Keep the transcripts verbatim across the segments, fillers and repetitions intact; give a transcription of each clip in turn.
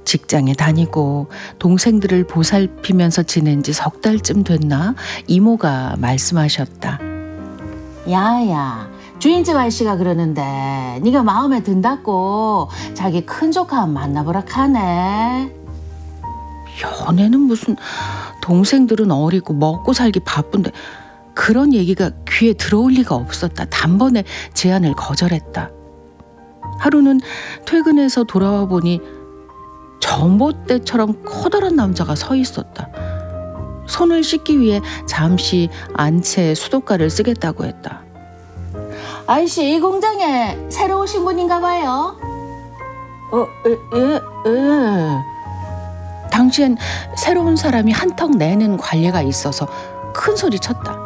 직장에 다니고 동생들을 보살피면서 지낸 지 석 달쯤 됐나 이모가 말씀하셨다. 야야, 주인집 아저씨가 그러는데 네가 마음에 든다고 자기 큰 조카 만나보라 카네. 연애는 무슨, 동생들은 어리고 먹고 살기 바쁜데 그런 얘기가 귀에 들어올 리가 없었다. 단번에 제안을 거절했다. 하루는 퇴근해서 돌아와 보니 전봇대처럼 커다란 남자가 서 있었다. 손을 씻기 위해 잠시 안채 수도가를 쓰겠다고 했다. 아저씨, 이 공장에 새로 오신 분인가 봐요. 어, 예, 예, 예. 당시엔 새로운 사람이 한턱 내는 관례가 있어서 큰 소리 쳤다.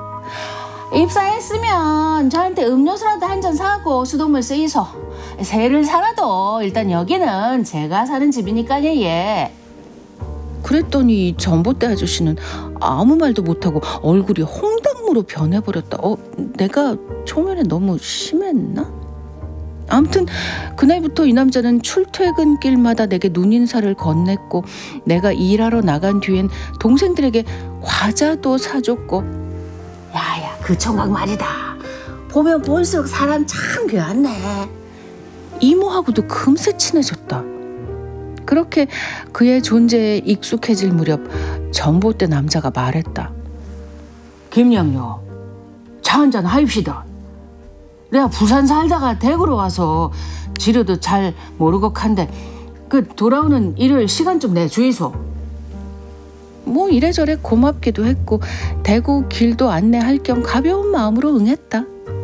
입사했으면 저한테 음료수라도 한 잔 사고 수돗물 쓰이소. 새를 살아도 일단 여기는 제가 사는 집이니까요. 예. 그랬더니 전봇대 아저씨는 아무 말도 못하고 얼굴이 홍당무로 변해버렸다. 어, 내가 초면에 너무 심했나? 아무튼 그날부터 이 남자는 출퇴근길마다 내게 눈인사를 건넸고, 내가 일하러 나간 뒤엔 동생들에게 과자도 사줬고. 야야, 그 총각 말이다. 보면 볼수록 사람 참 귀하네. 이모하고도 금세 친해졌다. 그렇게 그의 존재에 익숙해질 무렵 전봇대 남자가 말했다. 김영료, 차 한잔 하입시다. 내가 부산 살다가 대구로 와서 지료도 잘 모르고 간데 그 돌아오는 일요일 시간 좀 내주이소. 뭐 이래저래 고맙기도 했고 대구 길도 안내할 겸 가벼운 마음으로 응했다.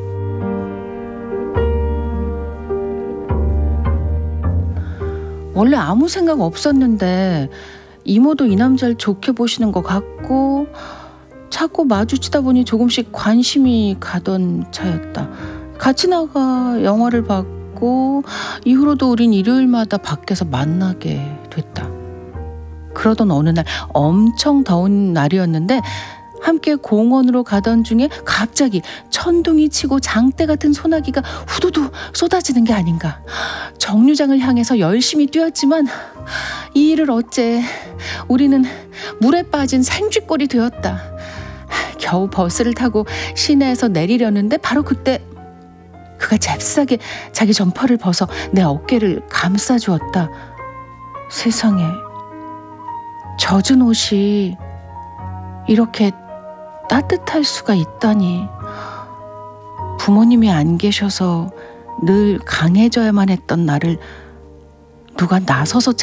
원래 아무 생각 없었는데 이모도 이 남자를 좋게 보시는 것 같고, 자꾸 마주치다 보니 조금씩 관심이 가던 차였다. 같이 나가 영화를 봤고 이후로도 우린 일요일마다 밖에서 만나게 됐다. 그러던 어느 날, 엄청 더운 날이었는데 함께 공원으로 가던 중에 갑자기 천둥이 치고 장대 같은 소나기가 후두두 쏟아지는 게 아닌가. 정류장을 향해서 열심히 뛰었지만 이 일을 어째, 우리는 물에 빠진 생쥐꼴이 되었다. 겨우 버스를 타고 시내에서 내리려는데 바로 그때 그가 잽싸게 자기 점퍼를 벗어 내 어깨를 감싸주었다. 세상에, 젖은 옷이 이렇게 따뜻할 수가 있다니. 부모님이 안 계셔서 늘 강해져야만 했던 나를 누가 나서서